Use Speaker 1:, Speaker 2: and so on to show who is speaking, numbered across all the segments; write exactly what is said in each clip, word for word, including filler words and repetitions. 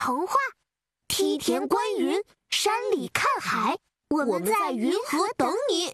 Speaker 1: 童话，梯田观云，山里看海，我们在云和等你。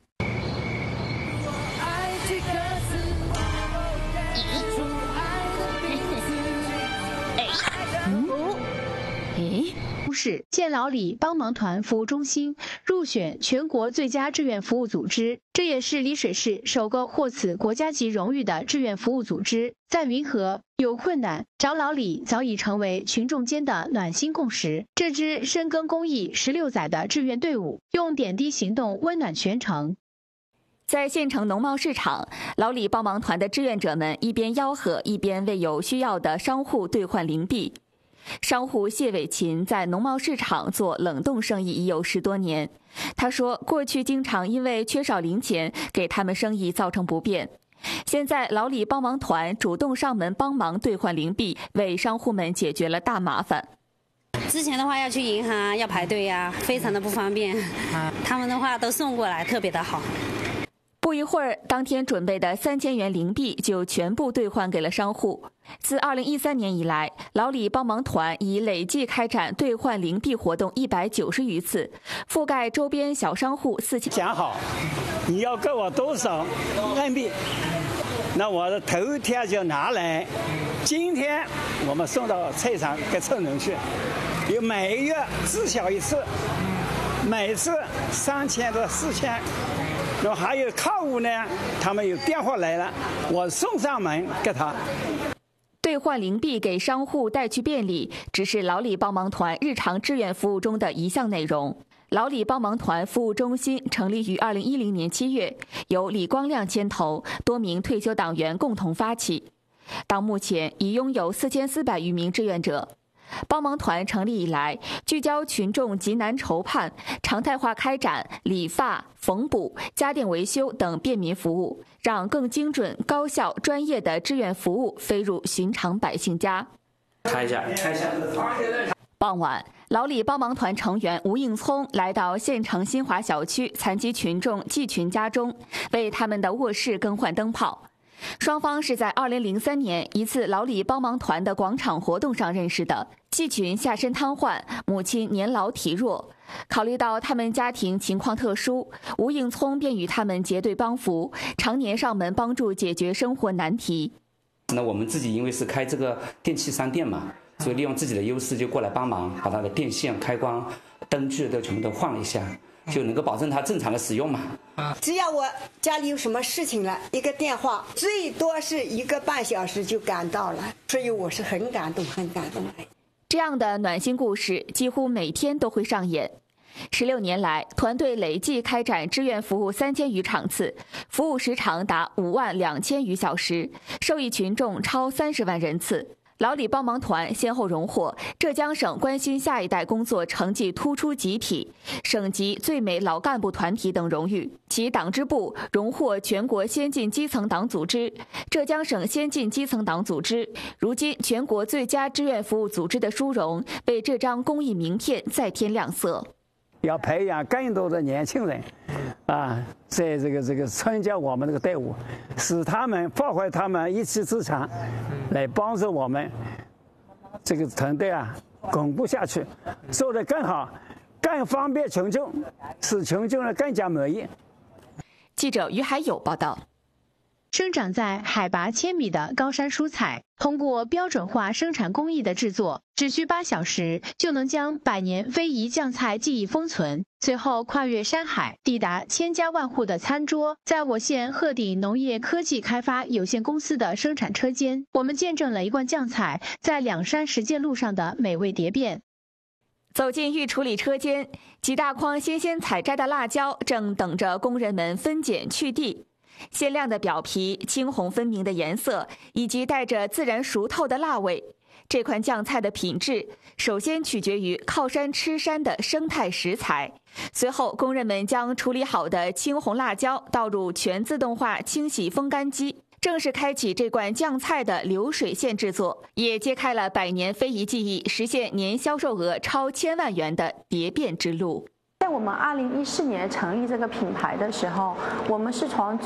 Speaker 2: 是县老里帮忙团服务中心入选全国最佳志愿服务组织，这也是丽水市首个获此国家级荣誉的志愿服务组织。在云和有困难找老李早已成为群众间的暖心共识。这支深耕公益十六载的志愿队伍，用点滴行动温暖全城。
Speaker 3: 在县城农贸市场，老李帮忙团的志愿者们一边吆喝，一边为有需要的商户兑换零币。商户谢伟琴在农贸市场做冷冻生意已有十多年。他说，过去经常因为缺少零钱，给他们生意造成不便。现在老李帮忙团主动上门帮忙兑换零币，为商户们解决了大麻烦。
Speaker 4: 之前的话要去银行要排队呀、啊，非常的不方便。他们的话都送过来，特别的好。
Speaker 3: 不一会儿，当天准备的三千元零币就全部兑换给了商户。自二零一三年以来，老李帮忙团已累计开展兑换零币活动一百九十余次，覆盖周边小商户四千。
Speaker 5: 想好你要给我多少硬币，那我的头天就拿来，今天我们送到菜场给称人去，有每月至少一次，每次三千到四千。然后还有客户呢，他们有电话来了，我送上门给他。
Speaker 3: 兑换零币给商户带去便利，只是老李帮忙团日常志愿服务中的一项内容。老李帮忙团服务中心成立于二零一零年七月，由李光亮牵头，多名退休党员共同发起。到目前已拥有四千四百余名志愿者。帮忙团成立以来，聚焦群众急难愁盼，常态化开展理发、缝补、家电维修等便民服务，让更精准、高效、专业的志愿服务飞入寻常百姓家。
Speaker 6: 开一下，开一下。
Speaker 3: 傍晚，老李帮忙团成员吴应聪来到县城新华小区残疾群众季群家中，为他们的卧室更换灯泡。双方是在二零零三年一次老李帮忙团的广场活动上认识的。季群下身瘫痪，母亲年老体弱，考虑到他们家庭情况特殊，吴应聪便与他们结对帮扶，常年上门帮助解决生活难题。
Speaker 6: 那我们自己因为是开这个电器商店嘛，所以利用自己的优势就过来帮忙，把他的电线、开关、灯具都全部都换了一下，就能够保证他正常的使用嘛。
Speaker 7: 只要我家里有什么事情了，一个电话，最多是一个半小时就赶到了，所以我是很感动，很感动的。
Speaker 3: 这样的暖心故事几乎每天都会上演。十六年来，团队累计开展志愿服务三千余场次，服务时长达五万两千余小时，受益群众超三十万人次。老李帮忙团先后荣获浙江省关心下一代工作成绩突出集体、省级最美老干部团体等荣誉，其党支部荣获全国先进基层党组织、浙江省先进基层党组织。如今，全国最佳志愿服务组织的殊荣为这张公益名片再添亮色。
Speaker 5: 要培养更多的年轻人，啊，在这个这个参加我们这个队伍，使他们发挥他们一技之长，来帮助我们这个团队啊巩固下去，做得更好，更方便群众，使群众呢更加满意。
Speaker 3: 记者于海友报道。
Speaker 2: 生长在海拔千米的高山蔬菜，通过标准化生产工艺的制作，只需八小时就能将百年非遗酱菜技艺封存，随后跨越山海，抵达千家万户的餐桌。在我县鹤顶农业科技开发有限公司的生产车间，我们见证了一罐酱菜在两山实践路上的美味蝶变。
Speaker 3: 走进预处理车间，几大筐新鲜采摘的辣椒正等着工人们分拣去蒂。鲜亮的表皮、青红分明的颜色，以及带着自然熟透的辣味，这款酱菜的品质首先取决于靠山吃山的生态食材。随后，工人们将处理好的青红辣椒倒入全自动化清洗风干机，正式开启这罐酱菜的流水线制作，也揭开了百年非遗技艺实现年销售额超千万元的蝶变之路。
Speaker 8: 在我们二零一四年成立这个品牌的时候，我们是从